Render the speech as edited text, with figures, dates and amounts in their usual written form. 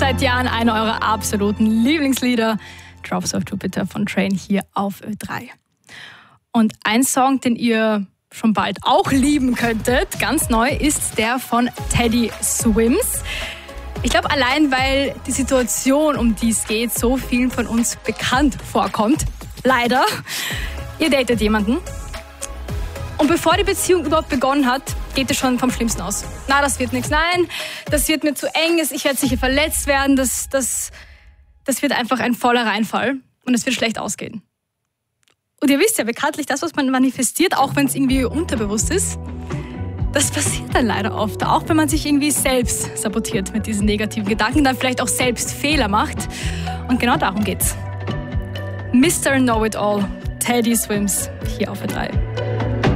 seit Jahren einer eurer absoluten Lieblingslieder. Drops of Jupiter von Train hier auf Ö3. Und ein Song, den ihr schon bald auch lieben könntet, ganz neu, ist der von Teddy Swims. Ich glaube, allein weil die Situation, um die es geht, so vielen von uns bekannt vorkommt. Leider. Ihr datet jemanden. Und bevor die Beziehung überhaupt begonnen hat, geht es schon vom Schlimmsten aus. Na, das wird nichts. Nein, das wird mir zu eng. Ich werde sicher verletzt werden. Das wird einfach ein voller Reinfall. Und es wird schlecht ausgehen. Und ihr wisst ja bekanntlich, das, was man manifestiert, auch wenn es irgendwie unterbewusst ist, das passiert dann leider oft. Auch wenn man sich irgendwie selbst sabotiert mit diesen negativen Gedanken, dann vielleicht auch selbst Fehler macht. Und genau darum geht's. Mr. Know-It-All, Teddy Swims, hier auf Ö3.